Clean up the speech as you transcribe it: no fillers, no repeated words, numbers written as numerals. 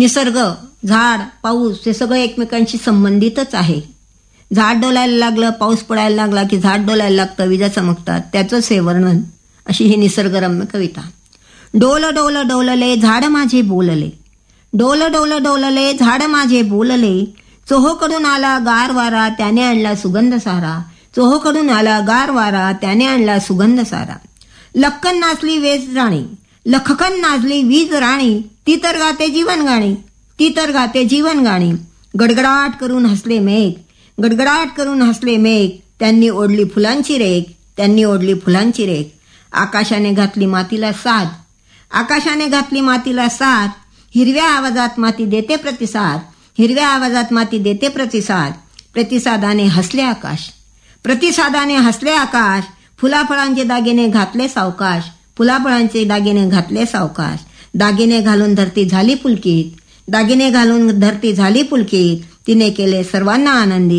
निसर्ग, झाड, पाऊस हे सगळं एकमेकांशी संबंधितच आहे. झाड डोलायला लागलं, पाऊस पडायला लागला की झाड डोलायला लागतं, विजा चमकतात, त्याचंच हे वर्णन. अशी ही निसर्गरम्य कविता. डोल डोल डोलले झाड माझे बोलले, डोल डोल डोलले झाड माझे बोलले, चोहोकडून आला गार वारा त्याने आणला सुगंध सारा, चोहोकडून आला गार वारा त्याने आणला सुगंध सारा. लक्कन नाचली वेज राणी, लखकन नाचली वीज राणी, ती तर गाते जीवन गाणी, ती तर गाते जीवन गाणी. गडगडाट करून हसले मेघ, गडगडाट करून हसले मेघ, त्यांनी ओढली फुलांची रेख, त्यांनी ओढली फुलांची रेख. आकाशाने घातली मातीला साद, आकाशाने घातली मातीला साद, हिरव्या आवाजात माती देते प्रतिसाद, हिरव्या आवाजात माती देते प्रतिसाद. प्रतिसादाने हसले आकाश, प्रतिसादाने हसले आकाश, फुलाफळांचे दागिने घातले सावकाश, फुलाफळांचे दागिने घातले सावकाश. दागिने घालून धरती झाली पुलकित, दागिने घालून धरती झाली पुलकित, तिने केले सर्वांना आनंदी.